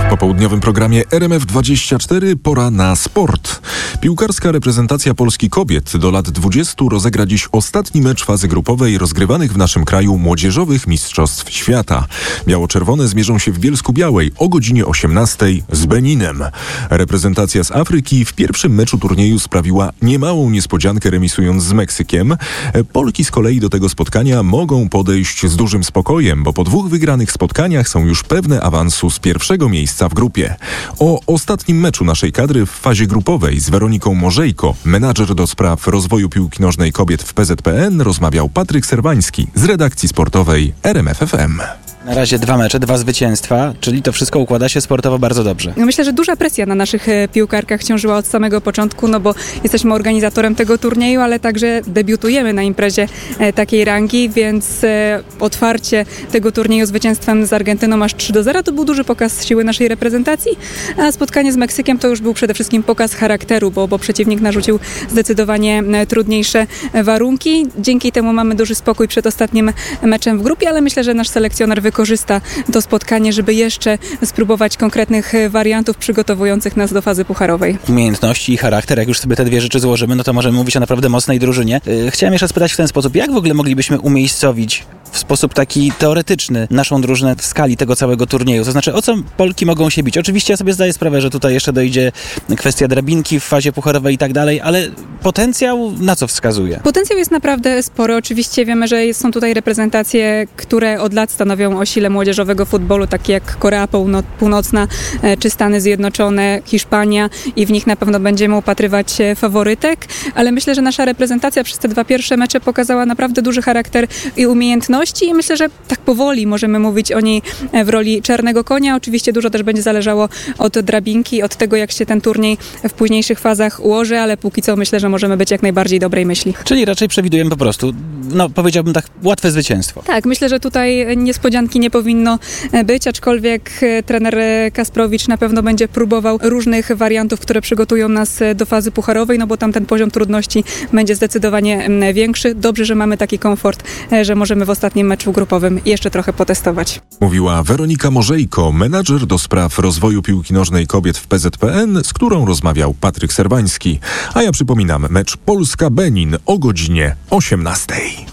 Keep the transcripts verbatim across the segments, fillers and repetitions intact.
W popołudniowym programie R M F dwadzieścia cztery pora na sport. Piłkarska reprezentacja Polski kobiet do lat dwudziestu rozegra dziś ostatni mecz fazy grupowej rozgrywanych w naszym kraju młodzieżowych mistrzostw świata. Biało-czerwone zmierzą się w Bielsku-Białej o godzinie osiemnastej z Beninem. Reprezentacja z Afryki w pierwszym meczu turnieju sprawiła niemałą niespodziankę, remisując z Meksykiem. Polki z kolei do tego spotkania mogą podejść z dużym spokojem, bo po dwóch wygranych spotkaniach są już pewne awansu z pierwszego miejsca w grupie. O ostatnim meczu naszej kadry w fazie grupowej z Weroniką Morzejko, menadżer do spraw rozwoju piłki nożnej kobiet w P Z P N, rozmawiał Patryk Serwański z redakcji sportowej R M F F M. Na razie dwa mecze, dwa zwycięstwa, czyli to wszystko układa się sportowo bardzo dobrze. No myślę, że duża presja na naszych piłkarkach ciążyła od samego początku, no bo jesteśmy organizatorem tego turnieju, ale także debiutujemy na imprezie takiej rangi, więc otwarcie tego turnieju zwycięstwem z Argentyną aż trzy do zera to był duży pokaz siły naszej reprezentacji, a spotkanie z Meksykiem to już był przede wszystkim pokaz charakteru, bo, bo przeciwnik narzucił zdecydowanie trudniejsze warunki. Dzięki temu mamy duży spokój przed ostatnim meczem w grupie, ale myślę, że nasz selekcjoner wykorzysta to spotkanie, żeby jeszcze spróbować konkretnych wariantów przygotowujących nas do fazy pucharowej. Umiejętności i charakter, jak już sobie te dwie rzeczy złożymy, no to możemy mówić o naprawdę mocnej drużynie. Chciałem jeszcze spytać w ten sposób, jak w ogóle moglibyśmy umiejscowić w sposób taki teoretyczny naszą drużynę w skali tego całego turnieju? To znaczy, o co Polki mogą się bić? Oczywiście ja sobie zdaję sprawę, że tutaj jeszcze dojdzie kwestia drabinki w fazie pucharowej i tak dalej, ale potencjał na co wskazuje? Potencjał jest naprawdę spory. Oczywiście wiemy, że są tutaj reprezentacje, które od lat stanowią o sile młodzieżowego futbolu, takie jak Korea Północna czy Stany Zjednoczone, Hiszpania i w nich na pewno będziemy upatrywać faworytek, ale myślę, że nasza reprezentacja przez te dwa pierwsze mecze pokazała naprawdę duży charakter i umiejętności i myślę, że tak powoli możemy mówić o niej w roli czarnego konia. Oczywiście dużo też będzie zależało od drabinki, od tego, jak się ten turniej w późniejszych fazach ułoży, ale póki co myślę, że możemy być jak najbardziej dobrej myśli. Czyli raczej przewidujemy po prostu, no powiedziałbym tak, łatwe zwycięstwo. Tak, myślę, że tutaj niespodzianki nie powinno być, aczkolwiek trener Kasprowicz na pewno będzie próbował różnych wariantów, które przygotują nas do fazy pucharowej, no bo tam ten poziom trudności będzie zdecydowanie większy. Dobrze, że mamy taki komfort, że możemy w ostatnim meczu grupowym jeszcze trochę potestować. Mówiła Weronika Morzejko, menadżer do spraw rozwoju piłki nożnej kobiet w P Z P N, z którą rozmawiał Patryk Serwański. A ja przypominam, mecz Polska-Benin o godzinie osiemnastej.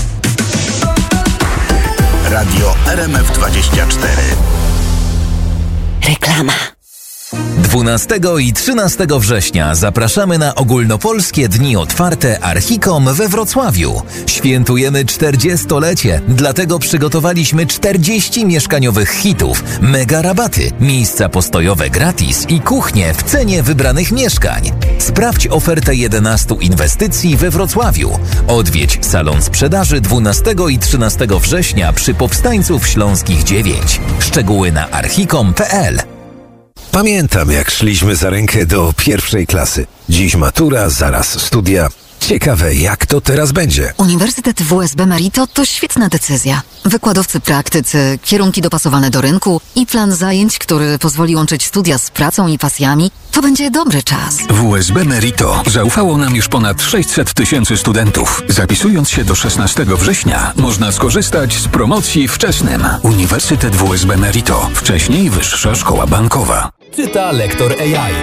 Radio R M F dwadzieścia cztery. Reklama. dwunastego i trzynastego września zapraszamy na ogólnopolskie dni otwarte Archicom we Wrocławiu. Świętujemy czterdziestolecie, dlatego przygotowaliśmy czterdzieści mieszkaniowych hitów, mega rabaty, miejsca postojowe gratis i kuchnie w cenie wybranych mieszkań. Sprawdź ofertę jedenastu inwestycji we Wrocławiu. Odwiedź salon sprzedaży dwunastego i trzynastego września przy Powstańców Śląskich dziewięć. Szczegóły na archicom kropka p l. Pamiętam, jak szliśmy za rękę do pierwszej klasy. Dziś matura, zaraz studia. Ciekawe, jak to teraz będzie. Uniwersytet W S B Merito to świetna decyzja. Wykładowcy praktycy, kierunki dopasowane do rynku i plan zajęć, który pozwoli łączyć studia z pracą i pasjami, to będzie dobry czas. W S B Merito zaufało nam już ponad sześćset tysięcy studentów. Zapisując się do szesnastego września, można skorzystać z promocji wczesnym. Uniwersytet W S B Merito. Wcześniej Wyższa Szkoła Bankowa. Czyta lektor A I.